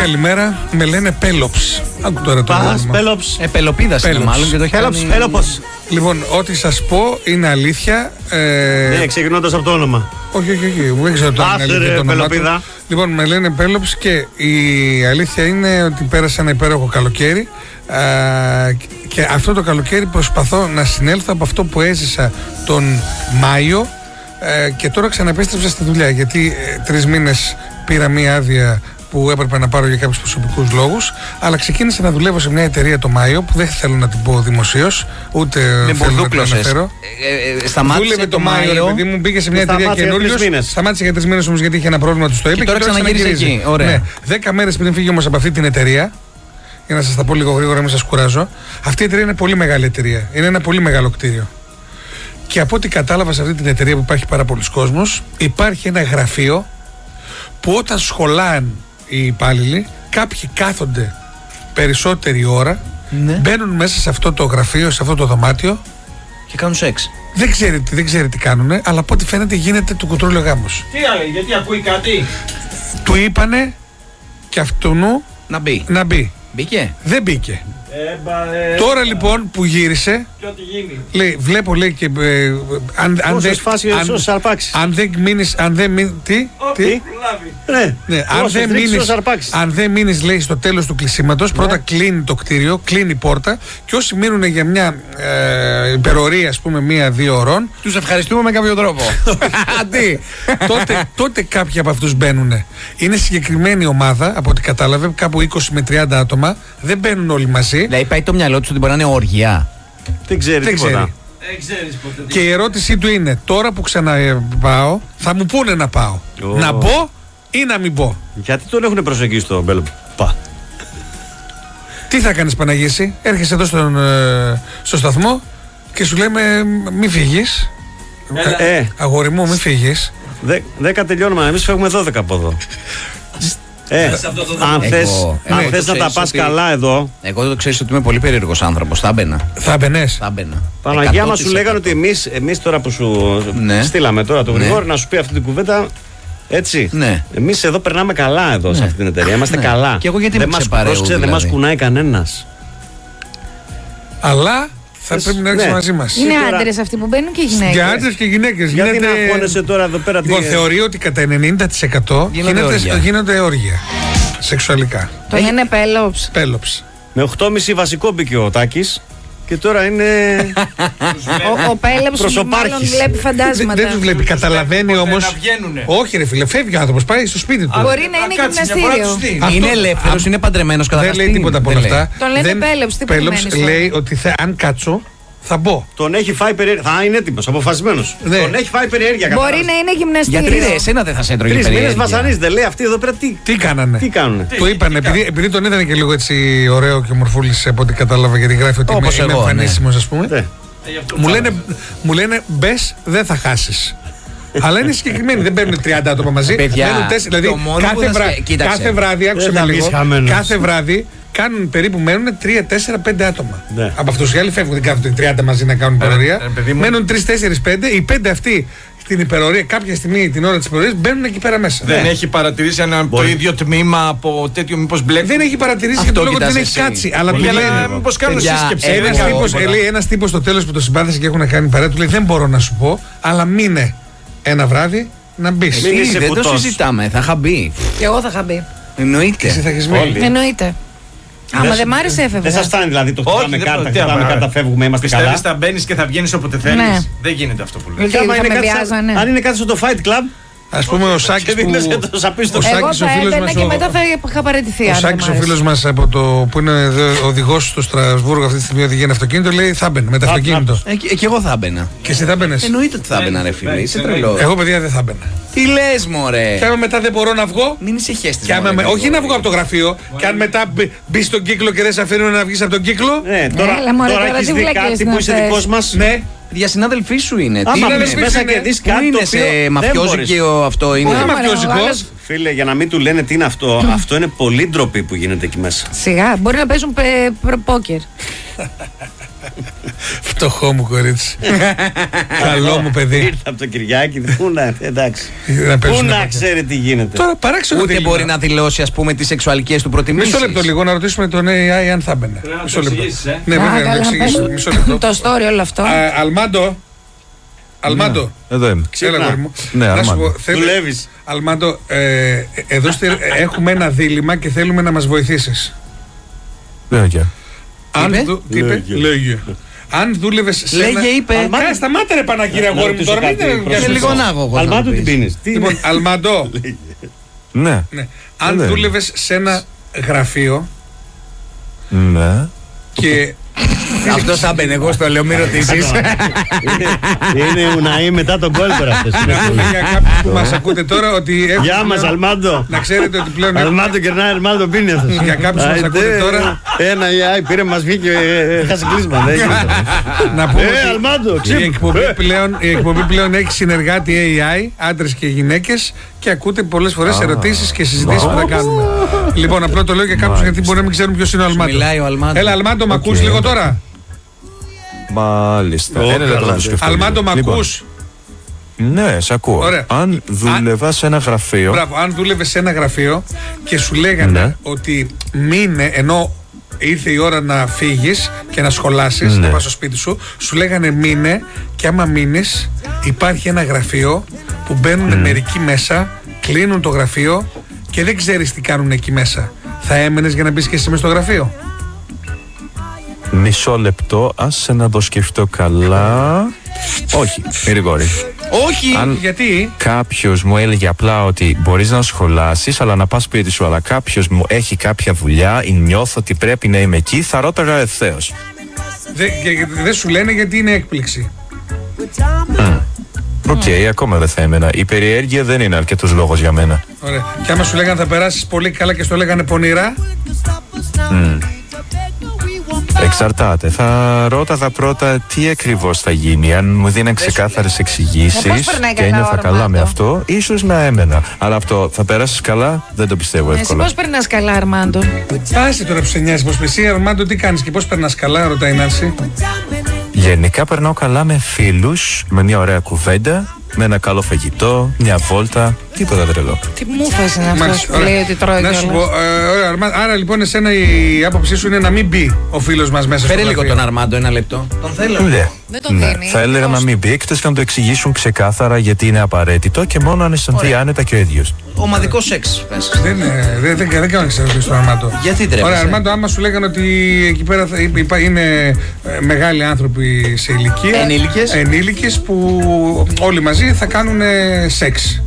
καλημέρα. Με λένε Πέλοψ. Άκου τώρα το όνομα. Πέλοψ. Πελοπίδας είναι μάλλον και το έχει Πέλοπος. Λοιπόν, ό,τι σας πω είναι αλήθεια. Ναι, ξεκινώντας από το όνομα. Όχι, δεν ξέρω το όνομα του. Λοιπόν, με λένε Πέλοψ και η αλήθεια είναι ότι πέρασα ένα υπέροχο καλοκαίρι. Και αυτό το καλοκαίρι προσπαθώ να συνέλθω από αυτό που έζησα τον Μάιο. Και τώρα ξαναπέστρεψα στη δουλειά, γιατί 3 μήνες πήρα μία άδεια που έπρεπε να πάρω για κάποιους προσωπικούς λόγους, αλλά ξεκίνησα να δουλεύω σε μια εταιρεία το Μάιο που δεν θέλω να την πω δημοσίως, ούτε θέλω να την αναφέρω. Δούλευε το Μάιο, επειδή μου μπήκε σε μια εταιρεία καινούριος. Σταμάτησε για 3 μήνες όμως, γιατί είχε ένα πρόβλημα, του το είπε. Και τώρα ξαναγύρισε εκεί. Ναι, 10 μέρες πριν φύγει όμως από αυτή την εταιρεία, για να σας τα πω λίγο γρήγορα, μην σας κουράζω. Αυτή η εταιρεία είναι πολύ μεγάλη εταιρεία. Είναι ένα πολύ μεγάλο κτίριο. Και από ό,τι κατάλαβα σε αυτή την εταιρεία που υπάρχει πάρα πολλοί κόσμος, υπάρχει ένα γραφείο που όταν σχολάνε οι υπάλληλοι, κάποιοι κάθονται περισσότερη ώρα, μπαίνουν μέσα σε αυτό το γραφείο, σε αυτό το δωμάτιο και κάνουν σεξ. Δεν ξέρει τι κάνουνε, αλλά από ό,τι φαίνεται γίνεται του κουτρούλιο γάμος. Τι άλλο, γιατί ακούει κάτι. Του είπανε και αυτού να μπει. Μπήκε. Δεν μπήκε. Τώρα λοιπόν που γύρισε, λέει, βλέπω, λέει, και αν δεν μείνεις, λέει, στο τέλος του κλεισίματος, πρώτα κλείνει το κτίριο, κλείνει η πόρτα, και όσοι μείνουν για μια υπερορία, ας πούμε 1-2 ώρων, τους ευχαριστούμε με κάποιο τρόπο. τότε κάποιοι από αυτούς μπαίνουν. Είναι συγκεκριμένη ομάδα, από ό,τι κατάλαβε, κάπου 20 με 30 άτομα, δεν μπαίνουν όλοι μαζί. Δηλαδή πάει το μυαλό του ότι μπορεί να είναι όργια. Δεν ξέρει τίποτα. Και η ερώτησή του είναι, τώρα που ξαναπάω, θα μου πούνε να πάω. Να μπω ή να μην μπω. Γιατί τον έχουν προσεγγίσει το Μπέλοπα. Τι θα κάνεις, Παναγίση? Έρχεσαι εδώ στο σταθμό και σου λέμε μη φύγεις. Αγόρι μου, μη φύγεις. 10 τελειώνουμε, εμείς φεύγουμε 12 από εδώ. Αν θες να τα πας καλά εδώ. Εγώ το ξέρεις ότι είμαι πολύ περίεργος άνθρωπος. Θα έμπαινα. Θα έμπαινες. Παναγία μας, σου λέγανε ότι εμείς τώρα που σου στείλαμε τώρα το Γρηγόρη να σου πει αυτή την κουβέντα. Έτσι. Εμείς εδώ περνάμε καλά εδώ σε αυτή την εταιρεία. Είμαστε καλά. Και εγώ γιατί δεν μας παρέω. Δεν μας κουνάει κανένας. Αλλά θα πρέπει να έρθει μαζί μας. Είναι άντρες αυτοί που μπαίνουν και γυναίκες. Για άντρες και γυναίκες. Γιατί να αγχώνεσαι τώρα εδώ πέρα? Λοιπόν, θεωρεί ότι κατά 90% γίνονται όργια σεξουαλικά. Το λένε Πέλοψ. Με 8,5 βασικό μπήκε ο Τάκης και τώρα είναι. Ο Πέλοψ μάλλον βλέπει φαντάσματα. Δεν τους βλέπει, καταλαβαίνει όμως. Όχι, ρε φίλε, φεύγει ο άνθρωπος, πάει στο σπίτι του. Μπορεί να είναι γυμναστήριο. Είναι ελεύθερος, είναι παντρεμένος κατά δεν λέει τίποτα από όλα αυτά. Τον λένε Πέλοψ. Τι Πέλοψ λέει ότι αν κάτσω, θα μπω. Τον έχει φάει περιέργεια. Θα είναι έτοιμος, αποφασισμένος. Τον έχει φάει περιέργεια. Μπορεί να είναι γυμναστήριο. Γιατί εσένα δεν θα σε έτρωγε περιέργεια? 3 μήνες βασανίζεται. Λέει αυτοί εδώ πέρα τι κάνανε. Του είπανε, επειδή τον είδανε και λίγο έτσι ωραίο και μορφούλης, από ό,τι κατάλαβα, γιατί γράφει ότι είναι εμφανίσιμος, ας πούμε. Μου λένε μπες, δεν θα χάσεις. Αλλά είναι συγκεκριμένοι, δεν παίρνουν 30 άτομα μαζί. Δηλαδή κάθε βράδυ, άκουσε με λίγο, κάθε βράδυ κάνουν περίπου, μένουν 3-4-5 άτομα. Από αυτούς οι άλλοι φεύγουν, δεν κάθονται 30 μαζί να κάνουν υπερορία. Μένουν 3-4-5, οι 5 αυτοί στην υπερορία, κάποια στιγμή την ώρα της υπερορίας μπαίνουν εκεί πέρα μέσα. Δεν έχει παρατηρήσει το ίδιο τμήμα από τέτοιο, μήπως μπλέκει? Δεν έχει παρατηρήσει για τον λόγο ότι δεν έχει κάτσει. Αλλά του λένε. Μήπως κάνουν σύσκεψη. Ένας τύπος στο τέλος που το συμπάθησε και έχουν κάνει παρέα, του λέει: δεν μπορώ να σου πω, αλλά μείνε ένα βράδυ να μπεις. Δεν το συζητάμε, θα είχα μπει. Και εγώ θα είχα μπει. Εννοείται. Εσύ θα έχεις μπει. Εννοείται. Άμα δεν μ' άρεσε, έφευγα. Δεν σας φτάνει δηλαδή το χτυπάμε κάρτα, φεύγουμε, είμαστε καλά. Πιστεύεις θα μπαίνεις και θα βγαίνεις όποτε θέλεις? Δεν γίνεται αυτό που λέει. Αν είναι κάτι στο Fight Club, ας πούμε ο Σάκης που. Εγώ θα έμπαινα και μετά θα είχα παραιτηθεί. Ο Σάκης, ο φίλος μας που είναι οδηγός στο Στρασβούργο αυτή τη στιγμή, οδηγεί ένα αυτοκίνητο, λέει θα μπαινε με το αυτοκίνητο. Και εγώ θα μπαινα. Και εσύ θα μπαινες? Εννοείται ότι θα μπαινα, ρε φίλε. Είσαι τρελό. Εγώ, παιδιά, δεν θα μπαινα. Τι λες, μωρέ? Και άμα μετά δεν μπορώ να βγω. Μην ησυχέστης. Όχι να βγω από το γραφείο. Και αν μετά μπει στον κύκλο και δεν σε αφήνουν να βγεις από τον κύκλο. Τώρα έχεις δει κάτι που είσαι δικός μας. Ναι. Διασυνάδελφοί σου είναι. Τι είναι μέσα και δεις κάτι το οποίο μαφιόζικο αυτό είναι? Όχι μαφιόζικο. Φίλε, για να μην του λένε τι είναι αυτό, αυτό είναι πολύ ντροπή που γίνεται εκεί μέσα. Σιγά, μπορεί να παίζουν πόκερ. Φτωχό μου κορίτσι. Καλό μου παιδί. Ήρθε από το Κυριάκη. Πού να, εντάξει. Πού να ξέρει τι γίνεται. Τώρα παράξενο. Ούτε μπορεί να δηλώσει, ας πούμε, τις σεξουαλικές του προτιμήσεις. Μισό λεπτό λίγο να ρωτήσουμε τον AI αν θα μπαινε. Μισό λεπτό. Ναι, βέβαια, να εξηγήσω. Μισό λεπτό. Το story όλο αυτό. Αλμάντο. Εδώ είμαι. Έλα, μου. Ναι, Αλμάντο. Δουλεύεις. Αλμάντο, εδώ έχουμε ένα δίλημμα και θέλουμε να μας βοηθήσεις. Λέγε. Τι είπε? Λέγε. Αν δούλευες σε ένα... Λέγε, είπε. Σταμάτα ρε Παναγύρια αγόρι μου τώρα. Και λίγο άγωγος. Αλμάντο τι πίνεις? Λοιπόν, Αλμάντο. Ναι. Αν δούλευες σε ένα γραφείο. Ναι. Και... Αυτό θα μπαινε, εγώ στο λέω, μην ρωτήσεις. Είναι ουναή μετά τον κόλ τώρα αυτός. Για κάποιους που μας ακούτε τώρα ότι... Γεια μας Αλμάντο. Να ξέρετε ότι πλέον... Αλμάντο κερνάει, Αλμάντο πίνει αυτός. Για κάποιους που μας ακούτε τώρα... Ένα AI πήρε, μας βγήκε, έχασε κλείσμα. Να πούμε ότι Αλμάντο, η εκπομπή πλέον έχει συνεργάτη AI, άντρες και γυναίκες, και ακούτε πολλές φορές ερωτήσεις και συζητήσεις που θα κάνουμε. Λοιπόν, απλό το λέω για κάποιους γιατί μπορεί να μην ξέρουν ποιος είναι ο Αλμάντο. Μιλάει ο Αλμάντο. Έλα, Αλμάντο, μ' ακούς λίγο τώρα? Μάλιστα. Ένα λεπτό να το σκεφτώ. Αλμάντο, μ' ακούς? Ναι, σε ακούω. Αν δούλευα σε ένα γραφείο. Μπράβο, αν δούλευες σε ένα γραφείο και σου λέγανε ότι μείνε, ενώ ήρθε η ώρα να φύγεις και να σχολάσεις, να πας στο σπίτι σου, σου λέγανε μείνε, και άμα μείνεις υπάρχει ένα γραφείο που μπαίνουν μερικοί μέσα, κλείνουν το γραφείο και δεν ξέρεις τι κάνουν εκεί μέσα. Θα έμενες για να μπεις και εσύ μες στο γραφείο? Μισό λεπτό, άσε να το σκεφτώ καλά. Όχι, Γρηγόρη. Όχι, αν γιατί? Κάποιος μου έλεγε απλά ότι μπορείς να σχολάσεις, αλλά να πας σπίτι σου, αλλά κάποιος μου έχει κάποια δουλειά ή νιώθω ότι πρέπει να είμαι εκεί, θα ρώταγα ευθέως. Δεν σου λένε γιατί είναι έκπληξη. Οκ, ακόμα δεν θα έμενα. Η περιέργεια δεν είναι αρκετός λόγος για μένα. Ωραία. Και άμα σου λέγανε θα περάσεις πολύ καλά και στο λέγανε πονηρά? Εξαρτάται. Θα ρώταγα πρώτα τι ακριβώς θα γίνει. Αν μου δίναν ξεκάθαρες εξηγήσεις και ένιωθα καλά με αυτό, ίσως να έμενα. Αλλά αυτό θα περάσεις καλά, δεν το πιστεύω εύκολα. Εσύ πώς περνάς καλά, Αρμάντο? Άσε τώρα που σε νοιάζει πως εσύ, Αρμάντο, τι κάνεις και πώς περνάς καλά, ρωτάει η Νάνση. Γενικά περνάω καλά με φίλους, με μια ωραία κουβέντα, με ένα καλό φαγητό, μια βόλτα, τίποτα τρελό. Τι μου φας είναι αυτός που λέει ότι τρώει? Να σου πω, άρα λοιπόν εσένα η άποψή σου είναι να μην μπει ο φίλος μας μέσα στο γραφείο. γραφείο. Φέρε λίγο τον Αρμάντο, ένα λεπτό. Τον θέλω. Δεν τον δίνει. Θα έλεγα να μην μπει, εκτός και να το εξηγήσουν ξεκάθαρα γιατί είναι απαραίτητο και μόνο αν αισθανθεί άνετα και ο ίδιος. Ομαδικό σεξ, πες. Δεν κάνω εξαιρετική στον Αρμάντο. Γιατί τρέπεσαι? Ωραία, Αρμάντο, άμα σου λέγανε ότι εκεί πέρα είναι μεγάλοι άνθρωποι σε ηλικία, ενήλικες που όλοι μαζί θα κάνουν σεξ,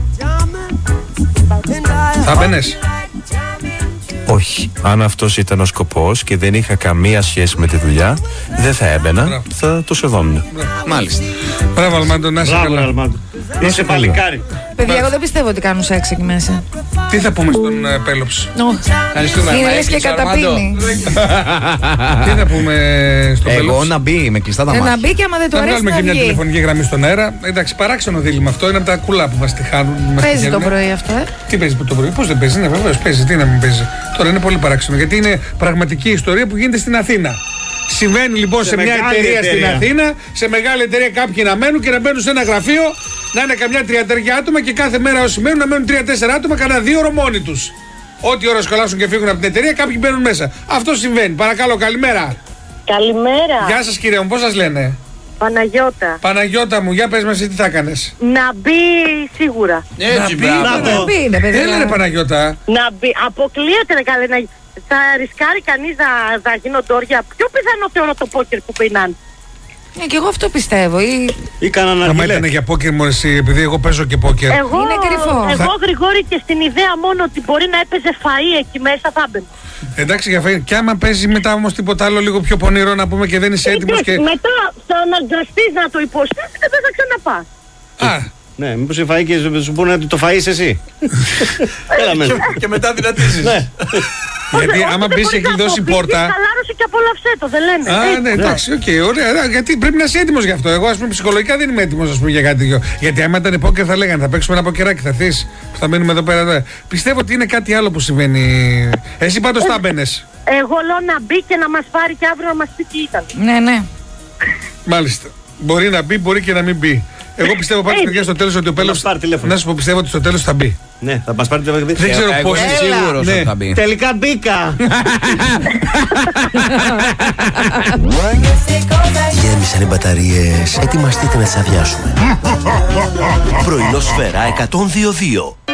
θα μπαίνες? Όχι. Αν αυτός ήταν ο σκοπός και δεν είχα καμία σχέση με τη δουλειά, δεν θα έμπαινα, θα το σεβόμουν. Μάλιστα. Μπράβο, Αλμάντο, να είσαι καλά. Είσαι παλικάρι. Παιδιά, εγώ δεν πιστεύω ότι κάνουν σεξ εκεί μέσα. Τι θα πούμε στον Πέλοψ? Ευχαριστούμε. Είναι λες και καταπίνει. Τι θα πούμε στον Πέλοψ? Εγώ να μπει με κλειστά τα μάτια. Να μπει και άμα δεν το αρέσει να βγει. Να βγάλουμε και μια τηλεφωνική γραμμή στον αέρα. Εντάξει, παράξενο δίλημμα αυτό. Είναι από τα κουλά που μας τυχάνουν. Παίζει το πρωί αυτό, Τι παίζει το πρωί? Πώς δεν παίζει? Ναι, βεβαίως παίζει. Τι να μην παίζει? Τώρα είναι πολύ παράξενο γιατί είναι πραγματική ιστορία που γίνεται στην Αθήνα. Συμβαίνει λοιπόν σε μια εταιρεία στην Αθήνα, σε μεγάλη εταιρεία κάποιοι να μένουν και να μπαίνουν σε ένα γραφείο, να είναι καμιά 30 άτομα και κάθε μέρα όσοι μένουν να μένουν 3-4 άτομα κανένα 2 ώρο μόνοι τους. Ό,τι ώρα σχολάσουν και φύγουν από την εταιρεία, κάποιοι μπαίνουν μέσα. Αυτό συμβαίνει. Παρακαλώ, καλημέρα. Καλημέρα. Γεια σας κυρία μου, πώς σας λένε? Παναγιώτα. Παναγιώτα μου, για πες μας εσύ τι θα έκανες? Να μπει σίγουρα. Έτσι, να μπει, ναι παιδιά. Έλα ρε Παναγιώτα. Να μπει, αποκλείεται ρε καλέ, θα ρισκάρει κανείς να γίνονται όρια. Πιο πιθανό θεωρώ το πόκερ που πίναν. Και εγώ αυτό πιστεύω. Ή κανέναν άμα ήταν για πόκερ μου εσύ, επειδή εγώ παίζω και πόκερ. Είναι κρυφό. Εγώ Γρηγόρη και στην ιδέα μόνο ότι μπορεί να έπαιζε φαΐ εκεί μέσα θα μπαινε. Εντάξει για φαΐ. Και άμα παίζει μετά όμως τίποτα άλλο λίγο πιο πονηρό να πούμε και δεν είσαι έτοιμος και... Μετά θα αναγκαστείς να το υποστήσεις και δεν θα ξαναπάς. Ναι, μήπως η φαΐ και σου πούνε ότι το φαΐ είσαι εσύ. Έλα μέσα. Και μετά δυνατίζεις. Γιατί άμα μπεις και κλειδώσει πόρτα. Χαλάρωσε και απόλαυσέ το, δεν λένε. Α, ναι, εντάξει, οκ, ωραία. Γιατί πρέπει να είσαι έτοιμος γι' αυτό. Εγώ, ας πούμε, ψυχολογικά δεν είμαι έτοιμος για κάτι τέτοιο. Γιατί άμα ήταν πόκερ θα λέγανε θα παίξουμε ένα ποκεράκι, θα έρθεις, θα μείνουμε εδώ πέρα τώρα. Πιστεύω ότι είναι κάτι άλλο που συμβαίνει. Εσύ πάντως θα μπαίνες? Εγώ λέω να μπει και να μας πάρει και αύριο να μας πει τι ήταν. Ναι. Μάλιστα. Μπορεί να μπει, μπορεί και να μην μπει. Εγώ πιστεύω πάντως, παιδιά, στο τέλος ότι ο Πέλος. Να σου πω, πιστεύω ότι στο τέλος θα μπει. Ναι, θα μας πάρει τηλέφωνο. Δεν ξέρω πώς. Είμαι σίγουρος ότι θα μπει. Τελικά μπήκα. Γέμισαν οι μπαταρίες. Ετοιμαστείτε να τις αδειάσουμε. Πρωινό Σφαίρα 102.2.